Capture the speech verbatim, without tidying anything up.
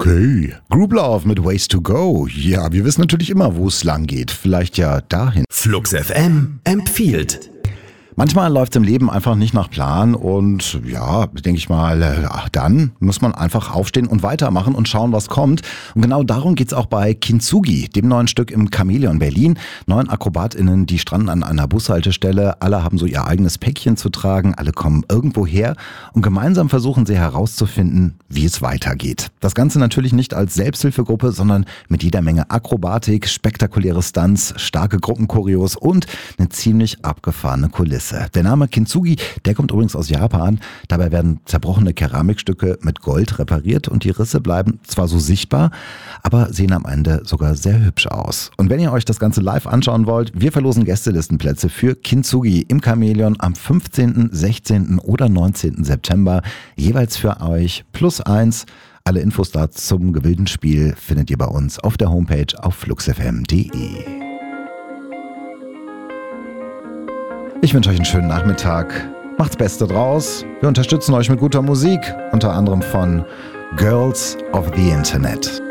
Okay. Group Love mit Ways to Go. Ja, wir wissen natürlich immer, wo es lang geht. Vielleicht ja dahin. Flux F M empfiehlt. Manchmal läuft es im Leben einfach nicht nach Plan und ja, denke ich mal, ach, dann muss man einfach aufstehen und weitermachen und schauen, was kommt. Und genau darum geht's auch bei Kintsugi, dem neuen Stück im Chamäleon Berlin. Neun AkrobatInnen, die stranden an einer Bushaltestelle. Alle haben so ihr eigenes Päckchen zu tragen. Alle kommen irgendwo her und gemeinsam versuchen sie herauszufinden, wie es weitergeht. Das Ganze natürlich nicht als Selbsthilfegruppe, sondern mit jeder Menge Akrobatik, spektakuläre Stunts, starke Gruppenchoreos und eine ziemlich abgefahrene Kulisse. Der Name Kintsugi, der kommt übrigens aus Japan. Dabei werden zerbrochene Keramikstücke mit Gold repariert und die Risse bleiben zwar so sichtbar, aber sehen am Ende sogar sehr hübsch aus. Und wenn ihr euch das Ganze live anschauen wollt, wir verlosen Gästelistenplätze für Kintsugi im Chamäleon am fünfzehnten, sechzehnten oder neunzehnten September. Jeweils für euch plus eins. Alle Infos dazu zum gewillten Spiel findet ihr bei uns auf der Homepage auf fluxfm punkt de. Ich wünsche euch einen schönen Nachmittag. Macht's Beste draus. Wir unterstützen euch mit guter Musik, unter anderem von Girls of the Internet.